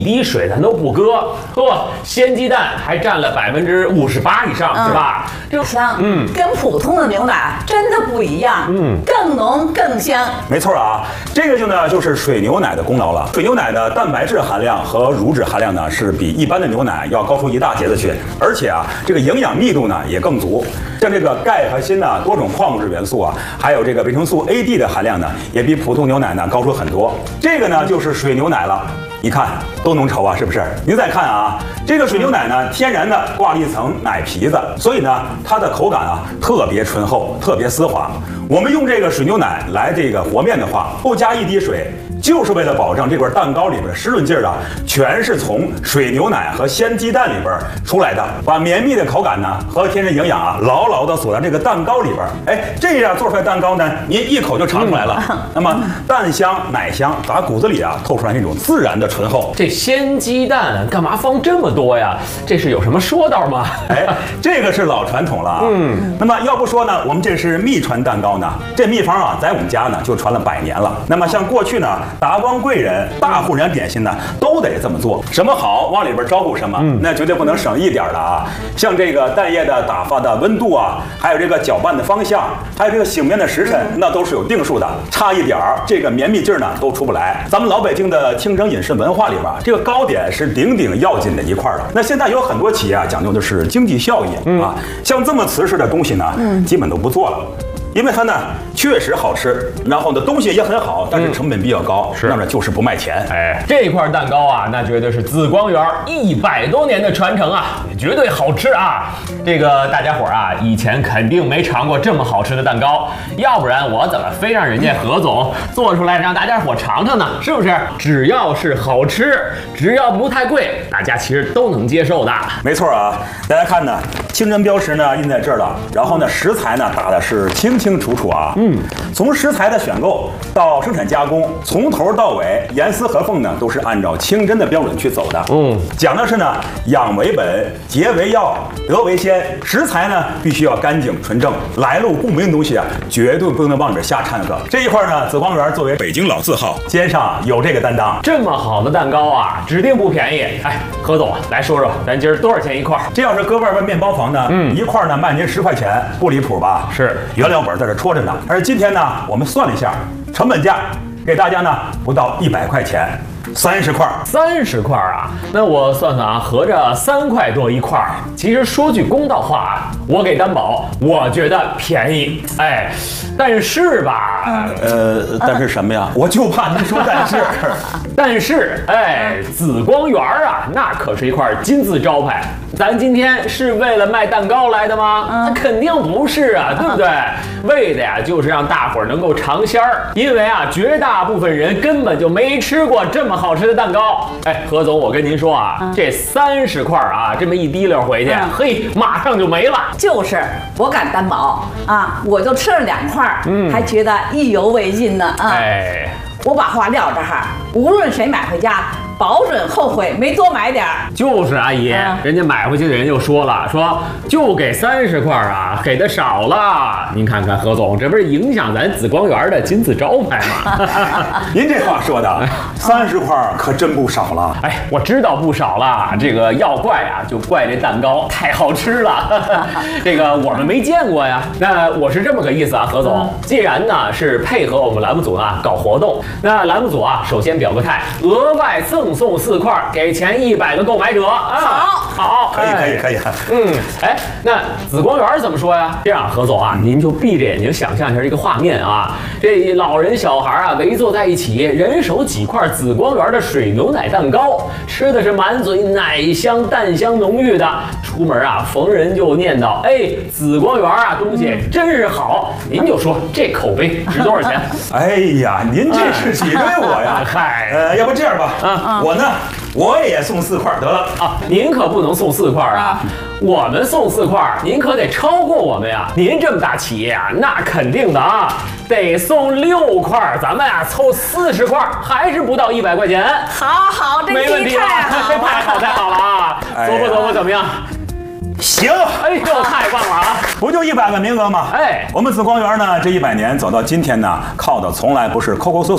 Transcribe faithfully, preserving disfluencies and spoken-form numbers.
滴水咱都不搁，呵，鲜鸡蛋还占了百分之五十八以上，嗯、是吧？ 这香，嗯，跟普通的牛奶真的不一样，嗯，更浓更香。 没错啊，这个就呢就是水牛奶的功劳了。水牛奶的蛋白质含量和乳脂含量呢是比一般的牛奶要高出一大截子去，而且啊，这个营养密度呢也更足。像这个钙和锌呢，多种矿物质元素啊，还有这个维生素 A、D 的含量呢，也比普通牛奶呢高出很多。这个呢就是水牛奶了。一看都浓稠啊，是不是？您再看啊，这个水牛奶呢，天然的挂了一层奶皮子，所以呢，它的口感啊特别醇厚，特别丝滑。我们用这个水牛奶来这个和面的话，不加一滴水，就是为了保证这块蛋糕里边的湿润劲儿啊，全是从水牛奶和鲜鸡蛋里边出来的，把绵密的口感呢和天然营养啊牢牢的锁在这个蛋糕里边。哎，这样做出来蛋糕呢，您一口就尝出来了。嗯、那么蛋香奶香打骨子里啊透出来那种自然的醇厚。 这鲜鸡蛋干嘛放这么多呀？这是有什么说道吗？ 哎，这个是老传统了啊。嗯，那么要不说呢，我们这是秘传蛋糕呢。这秘方啊，在我们家呢就传了百年了。那么像过去呢，达官贵人、大户人点心呢，都得这么做。什么好往里边招呼什么，嗯、那绝对不能省一点的啊。像这个蛋液的打发的温度啊，还有这个搅拌的方向，还有这个醒面的时辰，那都是有定数的。差一点儿，这个绵密劲儿呢都出不来。咱们老北京的清蒸饮食文化里边，这个糕点是顶顶要紧的一块了。那现在有很多企业啊，讲究的是经济效益、嗯、啊，像这么瓷实的东西呢，嗯、基本都不做了。因为它呢确实好吃，然后呢东西也很好，但是成本比较高，是、嗯、那么就是不卖钱。 哎，这块蛋糕啊，那绝对是紫光园一百多年的传承啊，绝对好吃啊！这个大家伙啊，以前肯定没尝过这么好吃的蛋糕，要不然我怎么非让人家何总做出来让大家伙尝尝呢？是不是？只要是好吃，只要不太贵，大家其实都能接受的。 没错啊，大家看呢，清真标识呢印在这儿了，然后呢食材呢打的是清清楚楚啊，嗯，从食材的选购到生产加工，从头到尾严丝合缝呢，都是按照清真的标准去走的。嗯，讲的是呢，养为本，洁为要，德为先。食材呢必须要干净纯正，来路不明的东西啊，绝对不能往里边瞎掺和。这一块呢，紫光园作为北京老字号，肩上有这个担当。 这么好的蛋糕啊，指定不便宜。哎，何总来说说，咱今儿多少钱一块？ 这要是搁外边面包房呢，嗯，一块呢卖您十块钱，不离谱吧？ 是， 原料本在这戳着呢。而今天呢，我们算了一下，成本价给大家呢不到一百块钱，三十块。 三十块啊？那我算算啊，合着三块多一块。其实说句公道话啊，我给担保，我觉得便宜。哎，但是吧， 呃，但是什么呀？我就怕您说但是。 但是，哎，紫光园啊，那可是一块金字招牌。咱今天是为了卖蛋糕来的吗？那肯定不是啊，对不对？为的呀，就是让大伙儿能够尝鲜儿。因为啊，绝大部分人根本就没吃过这么好吃的蛋糕。哎，何总，我跟您说啊，嗯、这三十块啊，这么一滴溜回去，嗯、嘿，马上就没了。 就是，我敢担保啊，我就吃了两块，嗯，还觉得意犹未尽呢啊。哎，我把话撂这儿，无论谁买回家，保准后悔没多买点儿。 就是阿姨，嗯、人家买回去的人就说了，说就给三十块啊，给的少了。您看看何总，这不是影响咱紫光园的金字招牌吗？ 您这话说的，三十块可真不少了。 哎，我知道不少了。这个要怪啊，就怪这蛋糕太好吃了。这个我们没见过呀。那我是这么个意思啊，何总。既然呢是配合我们栏目组啊搞活动，那栏目组啊首先表个态，额外赠送四块，给前一百个购买者。啊、 好， 好，可以，可以，可以。 嗯，哎，那紫光园怎么说呀？这样，何总啊，您就闭着眼睛想象一下这个画面啊，这老人小孩啊围坐在一起，人手几块紫光园的水牛奶蛋糕，吃的是满嘴奶香蛋香浓郁的。出门啊，逢人就念叨，哎，紫光园啊，东西真是好。您就说这口碑值多少钱？ 哎呀，您这是挤兑我呀！嗨，呃，要不这样吧，啊，我呢，我也送四块得了啊。您可不能送四块啊，我们送四块，您可得超过我们呀。您这么大企业啊，那肯定的啊，得送六块，咱们啊凑四十块，还是不到一百块钱。 好好，这没问题了，这太好太好了啊！琢磨琢磨怎么样？ 行， 哎呦，太棒了啊！ 不就一百个名额吗？哎，我们紫光园呢，这一百年走到今天呢，靠的从来不是抠抠搜